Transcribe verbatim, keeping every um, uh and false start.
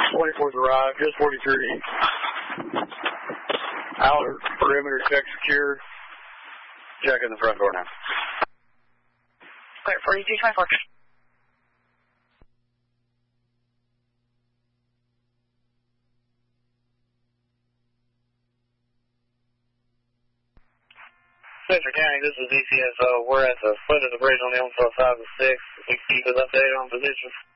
twenty-fourth arrived, just forty-three. Outer perimeter check secure. Checking the front door now. Clear, forty-three twenty-four. Central County, this is E C S O. We're at the foot of the bridge on the Elmsville side of the six. We keep an update on position.